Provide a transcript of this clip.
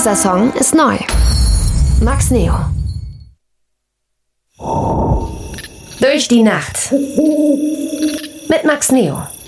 Dieser Song ist neu. Max Neo. Durch die Nacht. Mit Max Neo.